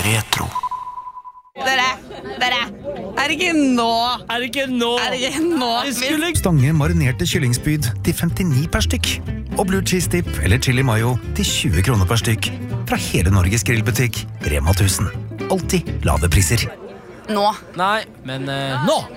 retro. Dere, er det ikke nå? Stange marinerte kyllingspyd til 59 per stykk. Og blue cheese dip eller chili mayo til 20 kroner per stykk. Fra hele Norges grillbutikk, Rema 1000. Alltid lave priser. Nå. Nei, men nå